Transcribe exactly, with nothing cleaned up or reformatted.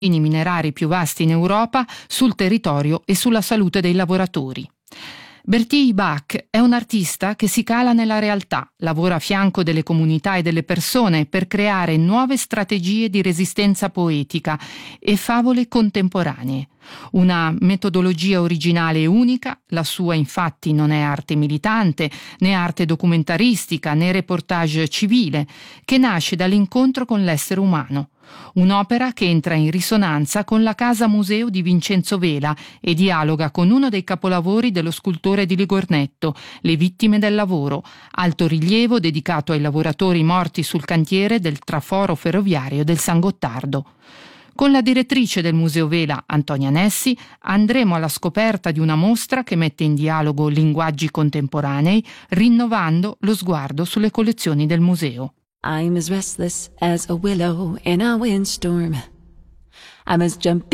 minerari più vasti in Europa, sul territorio e sulla salute dei lavoratori. Bertie Bach è un artista che si cala nella realtà, lavora a fianco delle comunità e delle persone per creare nuove strategie di resistenza poetica e favole contemporanee. Una metodologia originale e unica, la sua infatti non è arte militante, né arte documentaristica, né reportage civile, che nasce dall'incontro con l'essere umano. Un'opera che entra in risonanza con la casa museo di Vincenzo Vela e dialoga con uno dei capolavori dello scultore di Ligornetto, Le vittime del lavoro, alto rilievo dedicato ai lavoratori morti sul cantiere del traforo ferroviario del San Gottardo. Con la direttrice del Museo Vela, Antonia Nessi, andremo alla scoperta di una mostra che mette in dialogo linguaggi contemporanei, rinnovando lo sguardo sulle collezioni del museo. I'm as restless as a willow in a windstorm. I'm as jumpy